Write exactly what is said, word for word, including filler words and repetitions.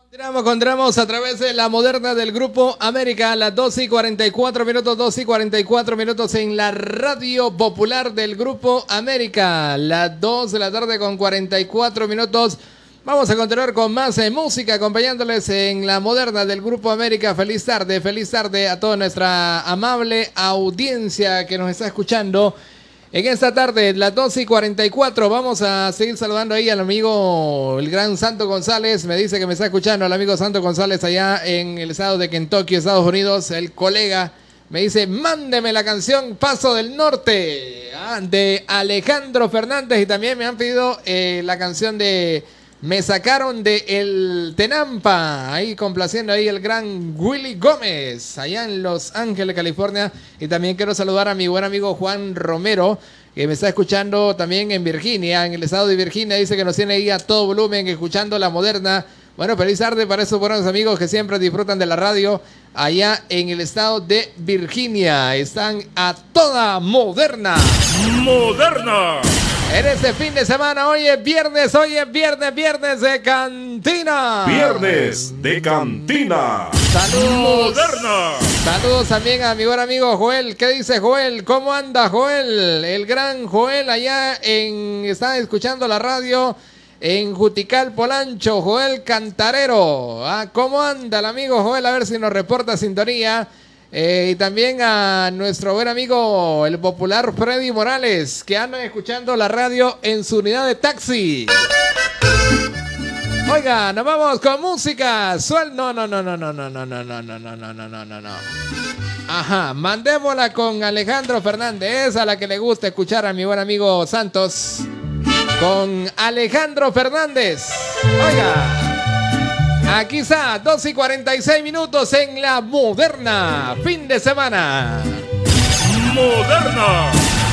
Continuamos, continuamos a través de la moderna del Grupo América, a las doce y cuarenta y cuatro minutos, doce y cuarenta y cuatro minutos en la radio popular del Grupo América, las dos de la tarde con cuarenta y cuatro minutos. Vamos a continuar con más eh, música, acompañándoles en la moderna del Grupo América. Feliz tarde, feliz tarde a toda nuestra amable audiencia que nos está escuchando. En esta tarde, las doce y cuarenta y cuatro, vamos a seguir saludando ahí al amigo, el gran Santo González. Me dice que me está escuchando el amigo Santo González allá en el estado de Kentucky, Estados Unidos. El colega me dice, mándeme la canción Paso del Norte, ah, de Alejandro Fernández. Y también me han pedido eh, la canción de Me Sacaron de El Tenampa, ahí complaciendo ahí el gran Willy Gómez, allá en Los Ángeles, California. Y también quiero saludar a mi buen amigo Juan Romero, que me está escuchando también en Virginia, en el estado de Virginia. Dice que nos tiene ahí a todo volumen, escuchando la moderna. Bueno, feliz tarde para esos buenos amigos que siempre disfrutan de la radio allá en el estado de Virginia. Están a toda moderna. Moderna. En este fin de semana, hoy es viernes, hoy es viernes, viernes de cantina. Viernes de cantina. Saludos. Moderna. Saludos también a mi buen amigo Joel. ¿Qué dice Joel? ¿Cómo anda Joel? El gran Joel allá en... Está escuchando la radio en Jutical, Polancho. Joel Cantarero. Ah, ¿cómo anda el amigo Joel? A ver si nos reporta sintonía. Eh, y también a nuestro buen amigo, el popular Freddy Morales, que anda escuchando la radio en su unidad de taxi. Oiga, nos vamos con música. Suel... No, no, no, no, no, no, no, no, no, no, no, no, no, no, no, no. Ajá, mandémosla con Alejandro Fernández, a la que le gusta escuchar a mi buen amigo Santos. Con Alejandro Fernández. Oiga. Aquí está, doce y cuarenta y seis minutos en la moderna. Fin de semana. Moderna.